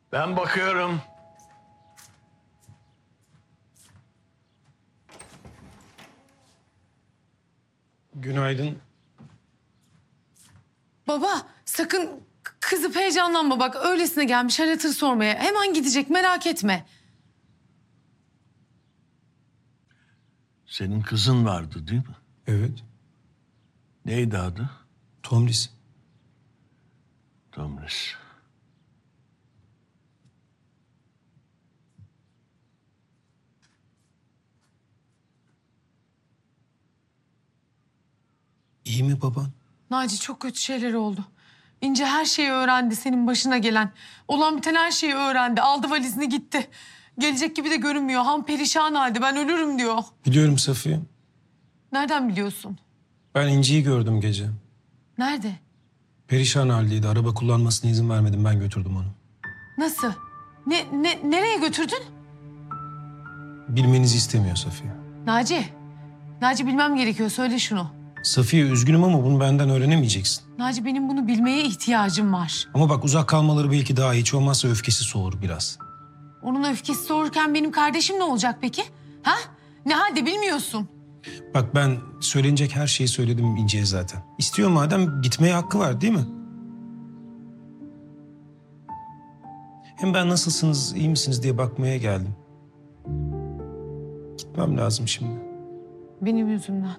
Ben bakıyorum. Günaydın. Baba sakın kızıp heyecanlanma bak. Öylesine gelmiş hal hatır sormaya. Hemen gidecek merak etme. Senin kızın vardı değil mi? Evet. Neydi adı? Tomris. Tomris. İyi mi baban? Naci çok kötü şeyler oldu. İnce her şeyi öğrendi senin başına gelen. Olan biten her şeyi öğrendi. Aldı valizini gitti. Gelecek gibi de görünmüyor. Ham perişan halde. Ben ölürüm diyor. Biliyorum Safiye. Nereden biliyorsun? Ben İnci'yi gördüm gece. Nerede? Perişan haldeydi. Araba kullanmasına izin vermedim. Ben götürdüm onu. Nasıl? Nereye götürdün? Bilmenizi istemiyor Safiye. Naci. Naci bilmem gerekiyor. Söyle şunu. Safiye üzgünüm ama bunu benden öğrenemeyeceksin. Naci benim bunu bilmeye ihtiyacım var. Ama bak uzak kalmaları belki daha iyi. Hiç olmazsa öfkesi soğur biraz. Onun öfkesi soğurken benim kardeşim ne olacak peki? Ha? Ne halde bilmiyorsun. Bak ben söylenecek her şeyi söyledim İnci'ye zaten. İstiyor madem gitmeye hakkı var değil mi? Hem ben nasılsınız, iyi misiniz diye bakmaya geldim. Gitmem lazım şimdi. Benim yüzümden.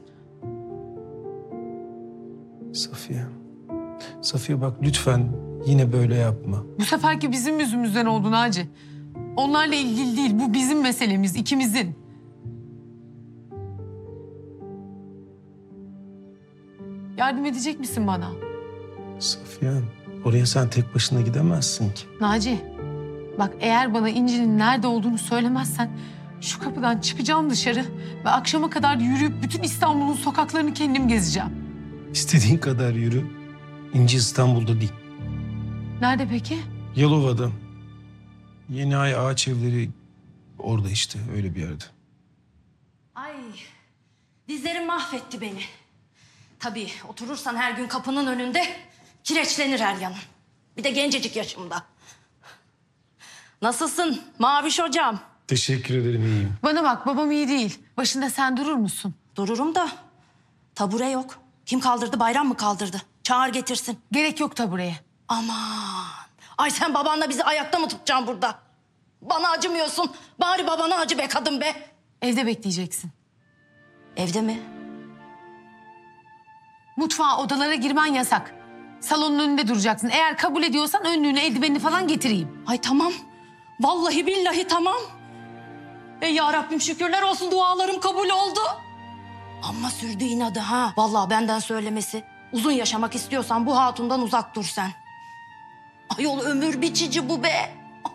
Safiye. Safiye bak lütfen yine böyle yapma. Bu seferki bizim yüzümüzden oldu Naci. Onlarla ilgili değil. Bu bizim meselemiz, ikimizin. Yardım edecek misin bana? Safiye oraya sen tek başına gidemezsin ki. Naci, bak eğer bana İnci'nin nerede olduğunu söylemezsen... ...şu kapıdan çıkacağım dışarı... ...ve akşama kadar yürüyüp bütün İstanbul'un sokaklarını kendim gezeceğim. İstediğin kadar yürü. İnci İstanbul'da değil. Nerede peki? Yalova'da. Yeni Ay Ağaç Evleri orada işte öyle bir yerde. Ay, dizlerim mahvetti beni. Tabii oturursan her gün kapının önünde kireçlenir her yanın. Bir de gencecik yaşımda. Nasılsın Maviş hocam? Teşekkür ederim iyiyim. Bana bak babam iyi değil. Başında sen durur musun? Dururum da tabure yok. Kim kaldırdı, Bayram mı kaldırdı? Çağır getirsin. Gerek yok tabureye. Aman. Ay sen babanla bizi ayakta mı tutacaksın burada? Bana acımıyorsun. Bari babana acı be kadın be. Evde bekleyeceksin. Evde mi? Mutfağa, odalara girmen yasak. Salonun önünde duracaksın. Eğer kabul ediyorsan önlüğünü, eldivenini falan getireyim. Ay tamam. Vallahi billahi tamam. Ya Rabbim şükürler olsun dualarım kabul oldu. Ama sürdü inadı ha. Vallahi benden söylemesi. Uzun yaşamak istiyorsan bu hatundan uzak dur sen. Ayol ömür biçici bu be.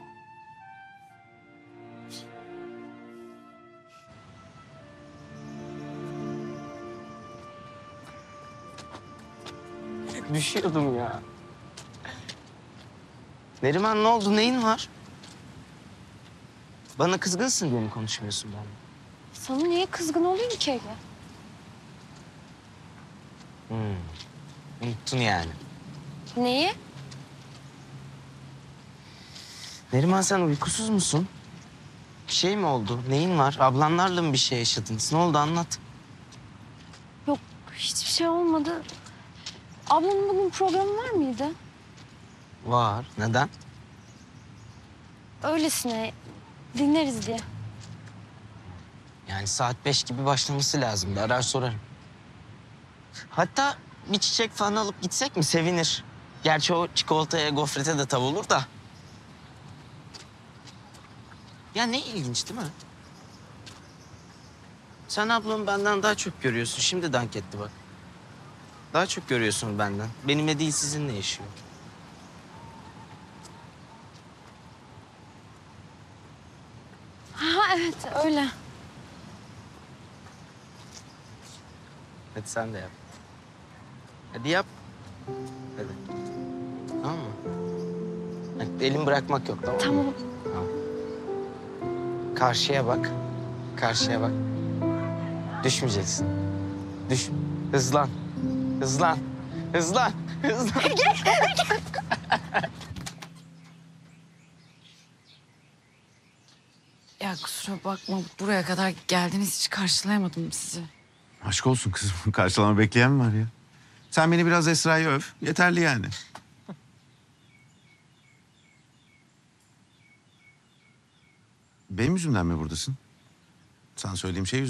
Düşüyordum ya. Neriman ne oldu? Neyin var? Bana kızgınsın diye mi konuşmuyorsun benimle? Sana niye kızgın olayım ki Ege? Unuttun yani. Neyi? Neriman sen uykusuz musun? Bir şey mi oldu? Neyin var? Ablanlarla mı bir şey yaşadınız? Ne oldu anlat. Yok hiçbir şey olmadı. Ablamın bugün programı var mıydı? Var. Neden? Öylesine dinleriz diye. Yani saat 5 gibi başlaması lazım. Bir arar sorarım. Hatta bir çiçek falan alıp gitsek mi? Sevinir. Gerçi o çikolataya, gofrete de tav olur da. Ya ne ilginç değil mi? Sen ablamı benden daha çok görüyorsun. Şimdi dank etti bak. Daha çok görüyorsun benden. Benimle değil sizinle yaşıyor. Ha evet öyle. Hadi sen de yap. Hadi yap. Hadi. Tamam mı? Hadi, elimi bırakmak yok tamam mı? Tamam. Tamam. Karşıya bak. Karşıya bak. Düşmeyeceksin. Düş. Hızlan. Hızlan. Hızlan. Hızlan. kusura bakma buraya kadar geldiniz hiç karşılayamadım sizi. Aşk olsun kızım. Karşılama bekleyen mi var ya? Sen beni biraz Esra'yı öv. Yeterli yani. Benim yüzümden mi buradasın? Sana söylediğim şey